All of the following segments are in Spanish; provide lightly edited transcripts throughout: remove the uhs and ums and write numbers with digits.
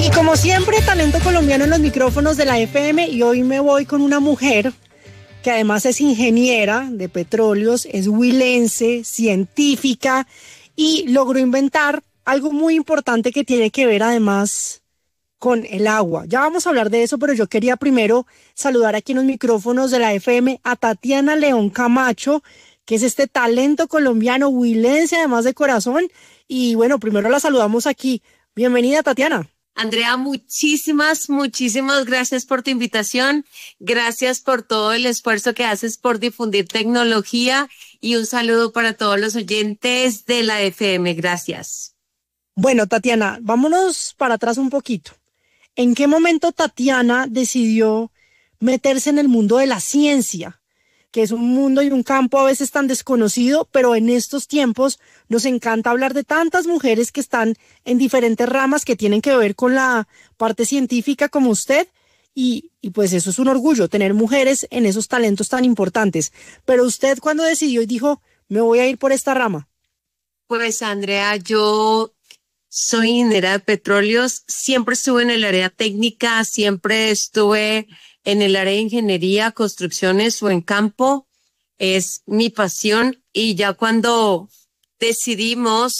Y como siempre, talento colombiano en los micrófonos de la FM, y hoy me voy con una mujer que además es ingeniera de petróleos, es huilense, científica, y logró inventar algo muy importante que tiene que ver además con el agua. Ya vamos a hablar de eso, pero yo quería primero saludar aquí en los micrófonos de la FM a Tatiana León Camacho, que es este talento colombiano huilense, además de corazón. Y bueno, primero la saludamos aquí. Bienvenida, Tatiana. Andrea, muchísimas gracias por tu invitación. Gracias por todo el esfuerzo que haces por difundir tecnología y un saludo para todos los oyentes de la FM. Gracias. Bueno, Tatiana, vámonos para atrás un poquito. ¿En qué momento Tatiana decidió meterse en el mundo de la ciencia? Que es un mundo y un campo a veces tan desconocido, pero en estos tiempos nos encanta hablar de tantas mujeres que están en diferentes ramas que tienen que ver con la parte científica como usted, y pues eso es un orgullo, tener mujeres en esos talentos tan importantes. Pero usted, ¿cuándo decidió y dijo, me voy a ir por esta rama? Pues Andrea, yo soy ingeniera de petróleos, siempre estuve en el área técnica, siempre estuve en el área de ingeniería, construcciones o en campo, es mi pasión. Y ya cuando decidimos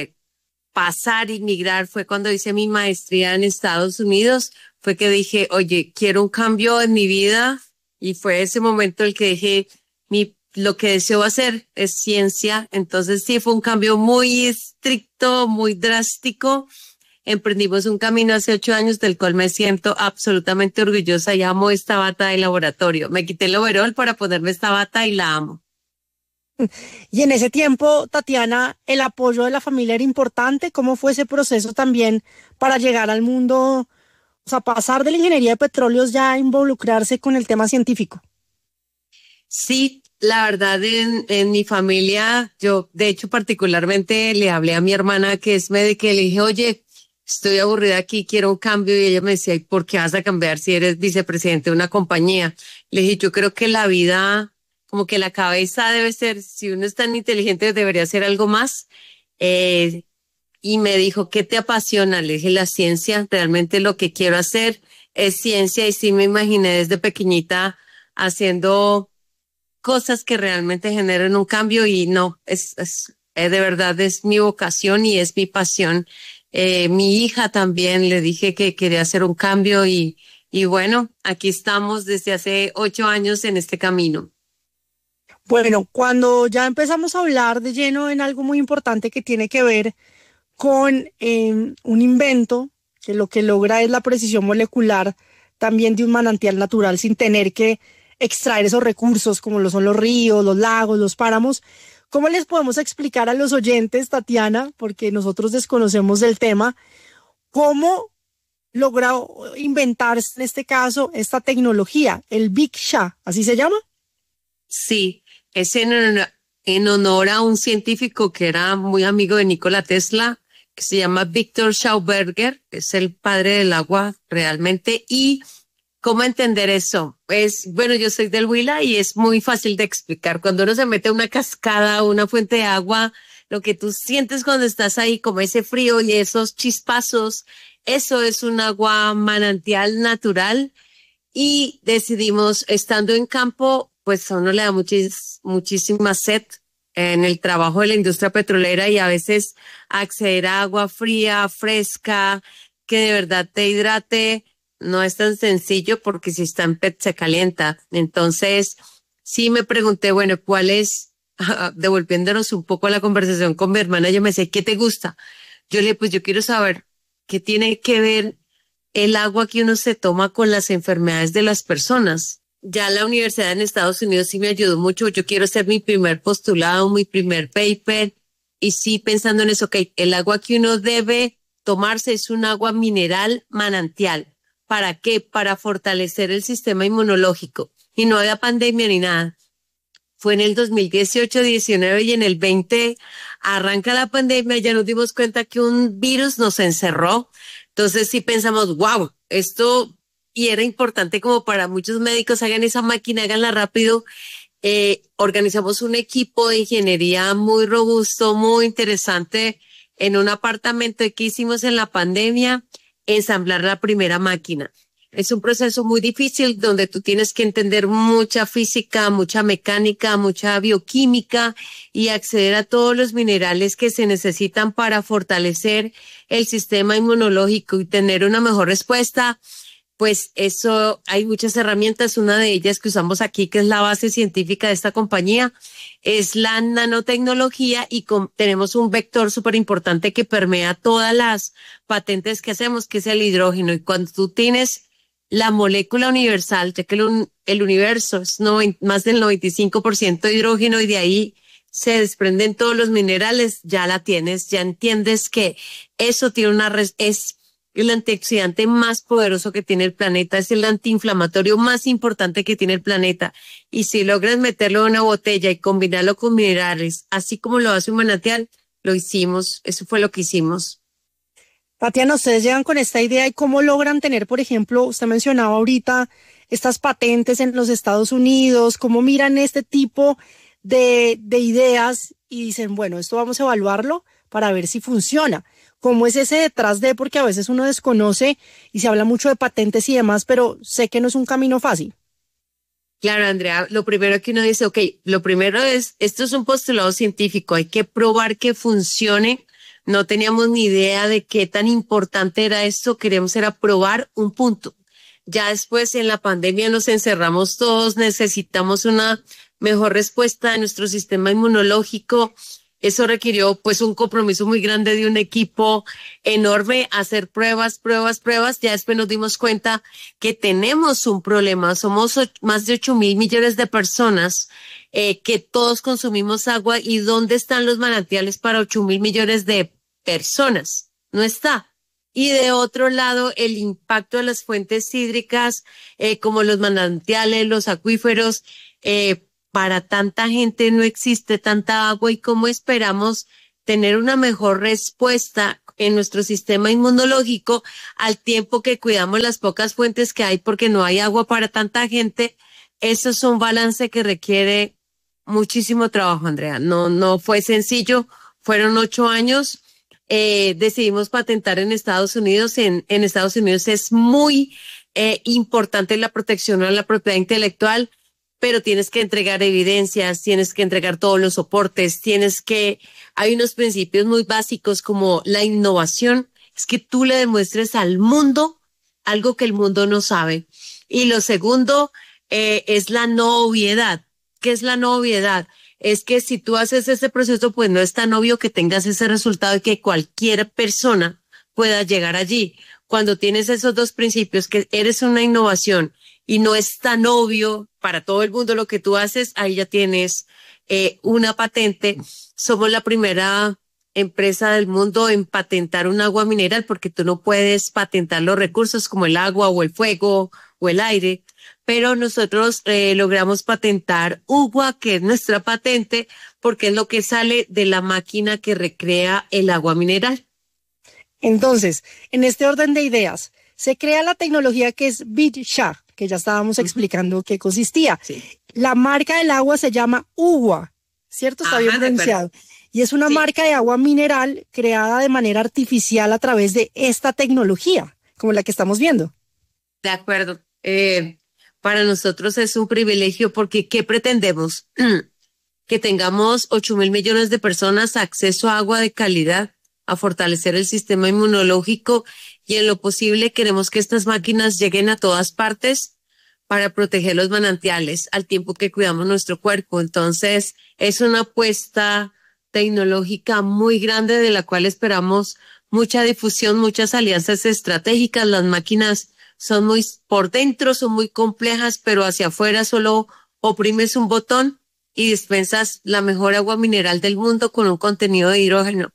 pasar y migrar, fue cuando hice mi maestría en Estados Unidos, fue que dije, oye, quiero un cambio en mi vida, y fue ese momento el que dije, lo que deseo hacer es ciencia. Entonces sí, fue un cambio muy estricto, muy drástico. Emprendimos un camino hace 8 años del cual me siento absolutamente orgullosa y amo esta bata de laboratorio. Me quité el overol para ponerme esta bata y la amo. Y en ese tiempo, Tatiana, ¿el apoyo de la familia era importante? ¿Cómo fue ese proceso también para llegar al mundo, o sea, pasar de la ingeniería de petróleos ya a involucrarse con el tema científico? Sí, la verdad, en mi familia, yo de hecho particularmente le hablé a mi hermana que es médica y le dije, oye, estoy aburrida aquí, quiero un cambio. Y ella me decía, ¿y por qué vas a cambiar si eres vicepresidente de una compañía? Le dije, yo creo que la vida, como que la cabeza debe ser, si uno es tan inteligente, debería hacer algo más. Y me dijo, ¿qué te apasiona? Le dije, la ciencia, realmente lo que quiero hacer es ciencia. Y sí me imaginé desde pequeñita haciendo cosas que realmente generen un cambio, y no, de verdad es mi vocación y es mi pasión. Mi hija también le dije que quería hacer un cambio, y bueno, aquí estamos desde hace 8 años en este camino. Bueno, cuando ya empezamos a hablar de lleno en algo muy importante que tiene que ver con un invento que lo que logra es la precisión molecular también de un manantial natural sin tener que extraer esos recursos como lo son los ríos, los lagos, los páramos. ¿Cómo les podemos explicar a los oyentes, Tatiana, porque nosotros desconocemos del tema, cómo logró inventar en este caso esta tecnología, el Big Shot, ¿así se llama? Sí, es en honor a un científico que era muy amigo de Nikola Tesla, que se llama Victor Schauberger, que es el padre del agua realmente. Y ¿cómo entender eso? Bueno, yo soy del Huila y es muy fácil de explicar. Cuando uno se mete a una cascada, una fuente de agua, lo que tú sientes cuando estás ahí, como ese frío y esos chispazos, eso es un agua manantial natural. Y decidimos, estando en campo, pues a uno le da muchísima sed en el trabajo de la industria petrolera, y a veces acceder a agua fría, fresca, que de verdad te hidrate, no es tan sencillo, porque si está en PET se calienta. Entonces, sí me pregunté, bueno, ¿cuál es? Devolviéndonos un poco a la conversación con mi hermana, ella me decía, ¿qué te gusta? Yo le dije, pues yo quiero saber qué tiene que ver el agua que uno se toma con las enfermedades de las personas. Ya la universidad en Estados Unidos sí me ayudó mucho. Yo quiero hacer mi primer postulado, mi primer paper, y sí pensando en eso, que el agua que uno debe tomarse es un agua mineral manantial. ¿Para qué? Para fortalecer el sistema inmunológico. Y no había pandemia ni nada. Fue en el 2018-19, y en el 20 arranca la pandemia. Ya nos dimos cuenta que un virus nos encerró. Entonces sí pensamos, wow, esto, y era importante como para muchos médicos, hagan esa máquina, háganla rápido. Organizamos un equipo de ingeniería muy robusto, muy interesante, en un apartamento que hicimos en la pandemia, ensamblar la primera máquina. Es un proceso muy difícil donde tú tienes que entender mucha física, mucha mecánica, mucha bioquímica y acceder a todos los minerales que se necesitan para fortalecer el sistema inmunológico y tener una mejor respuesta. Pues eso, hay muchas herramientas. Una de ellas que usamos aquí, que es la base científica de esta compañía, es la nanotecnología y tenemos un vector súper importante que permea todas las patentes que hacemos, que es el hidrógeno. Y cuando tú tienes la molécula universal, ya que el universo es más del 95% de hidrógeno y de ahí se desprenden todos los minerales, ya la tienes, ya entiendes que eso tiene es el antioxidante más poderoso que tiene el planeta, es el antiinflamatorio más importante que tiene el planeta. Y si logras meterlo en una botella y combinarlo con minerales, así como lo hace un manantial, lo hicimos, eso fue lo que hicimos. Tatiana, ustedes llegan con esta idea y cómo logran tener, por ejemplo, usted mencionaba ahorita estas patentes en los Estados Unidos, cómo miran este tipo de ideas y dicen, bueno, esto vamos a evaluarlo para ver si funciona. ¿Cómo es ese detrás de? Porque a veces uno desconoce y se habla mucho de patentes y demás, pero sé que no es un camino fácil. Claro, Andrea, lo primero que uno dice, ok, lo primero es, esto es un postulado científico, hay que probar que funcione. No teníamos ni idea de qué tan importante era esto, queríamos era probar un punto. Ya después en la pandemia nos encerramos todos, necesitamos una mejor respuesta de nuestro sistema inmunológico. Eso requirió pues un compromiso muy grande de un equipo enorme, hacer pruebas, pruebas, pruebas. Ya después nos dimos cuenta que tenemos un problema. Somos más de 8.000 millones de personas que todos consumimos agua. ¿Y dónde están los manantiales para 8.000 millones de personas? No está. Y de otro lado, el impacto de las fuentes hídricas, como los manantiales, los acuíferos, para tanta gente no existe tanta agua y cómo esperamos tener una mejor respuesta en nuestro sistema inmunológico al tiempo que cuidamos las pocas fuentes que hay porque no hay agua para tanta gente. Eso es un balance que requiere muchísimo trabajo, Andrea. No fue sencillo, fueron 8 años. Decidimos patentar en Estados Unidos. En Estados Unidos es muy importante la protección a la propiedad intelectual, pero tienes que entregar evidencias, tienes que entregar todos los soportes, hay unos principios muy básicos como la innovación, es que tú le demuestres al mundo algo que el mundo no sabe. Y lo segundo es la no obviedad. ¿Qué es la no obviedad? Es que si tú haces ese proceso, pues no es tan obvio que tengas ese resultado y que cualquier persona pueda llegar allí. Cuando tienes esos dos principios, que eres una innovación y no es tan obvio para todo el mundo lo que tú haces, ahí ya tienes una patente. Somos la primera empresa del mundo en patentar un agua mineral porque tú no puedes patentar los recursos como el agua o el fuego o el aire, pero nosotros logramos patentar UGUA, que es nuestra patente, porque es lo que sale de la máquina que recrea el agua mineral. Entonces, en este orden de ideas, se crea la tecnología que es BitShare, que ya estábamos explicando qué consistía. Sí. La marca del agua se llama UGUA, ¿cierto? Está bien pronunciado. Y es una marca de agua mineral creada de manera artificial a través de esta tecnología, como la que estamos viendo. De acuerdo. Para nosotros es un privilegio porque ¿qué pretendemos? Que tengamos 8.000 millones de personas acceso a agua de calidad, a fortalecer el sistema inmunológico y en lo posible queremos que estas máquinas lleguen a todas partes para proteger los manantiales al tiempo que cuidamos nuestro cuerpo. Entonces, es una apuesta tecnológica muy grande de la cual esperamos mucha difusión, muchas alianzas estratégicas. Las máquinas son por dentro son muy complejas, pero hacia afuera solo oprimes un botón y dispensas la mejor agua mineral del mundo con un contenido de hidrógeno.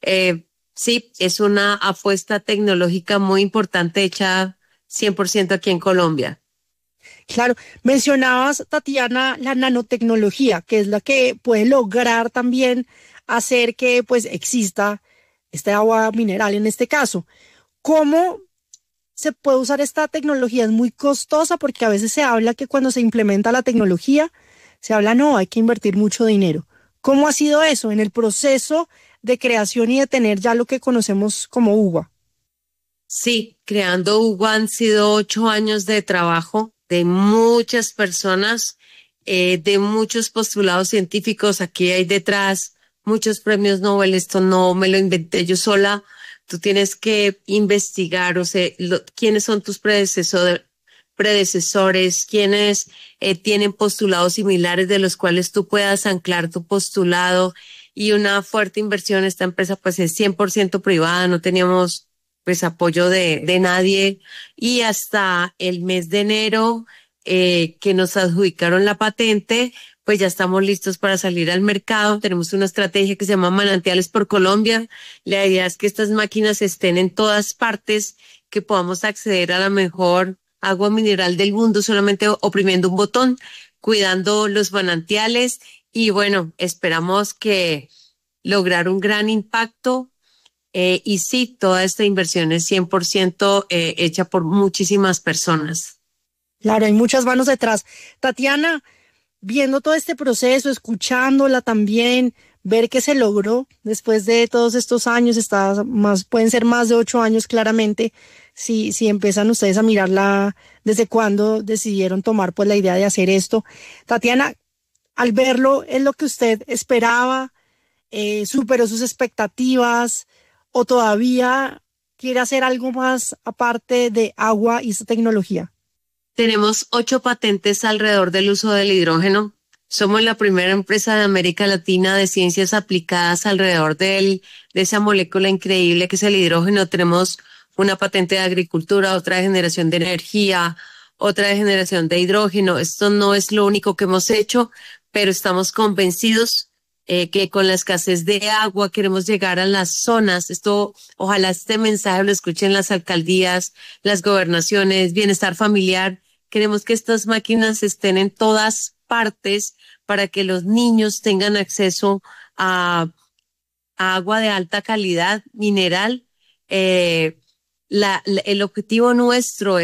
Sí, es una apuesta tecnológica muy importante hecha 100% aquí en Colombia. Claro, mencionabas, Tatiana, la nanotecnología, que es la que puede lograr también hacer que pues exista este agua mineral en este caso. ¿Cómo se puede usar esta tecnología? Es muy costosa porque a veces se habla que cuando se implementa la tecnología, se habla no, hay que invertir mucho dinero. ¿Cómo ha sido eso en el proceso de creación y de tener ya lo que conocemos como UGUA? Sí, creando Hugo han sido 8 años de trabajo de muchas personas, de muchos postulados científicos. Aquí hay detrás muchos premios Nobel. Esto no me lo inventé yo sola. Tú tienes que investigar, o sea, quiénes son tus predecesores, quiénes tienen postulados similares de los cuales tú puedas anclar tu postulado y una fuerte inversión. Esta empresa pues es 100% privada, no teníamos pues apoyo de nadie y hasta el mes de enero que nos adjudicaron la patente, pues ya estamos listos para salir al mercado. Tenemos una estrategia que se llama Manantiales por Colombia. La idea es que estas máquinas estén en todas partes, que podamos acceder a la mejor agua mineral del mundo solamente oprimiendo un botón, cuidando los manantiales y bueno, esperamos que lograr un gran impacto y sí, toda esta inversión es 100% hecha por muchísimas personas. Claro, hay muchas manos detrás. Tatiana, viendo todo este proceso, escuchándola también, ver que se logró después de todos estos años, está más, pueden ser más de 8 años claramente, si empiezan ustedes a mirarla desde cuándo decidieron tomar pues la idea de hacer esto. Tatiana, al verlo, ¿es lo que usted esperaba? ¿Superó sus expectativas? ¿O todavía quiere hacer algo más aparte de agua y esta tecnología? Tenemos 8 patentes alrededor del uso del hidrógeno. Somos la primera empresa de América Latina de ciencias aplicadas alrededor de esa molécula increíble que es el hidrógeno. Tenemos una patente de agricultura, otra de generación de energía, otra de generación de hidrógeno. Esto no es lo único que hemos hecho, pero estamos convencidos que con la escasez de agua queremos llegar a las zonas. Esto, ojalá este mensaje lo escuchen las alcaldías, las gobernaciones, bienestar familiar. Queremos que estas máquinas estén en todas partes para que los niños tengan acceso a agua de alta calidad mineral. El objetivo nuestro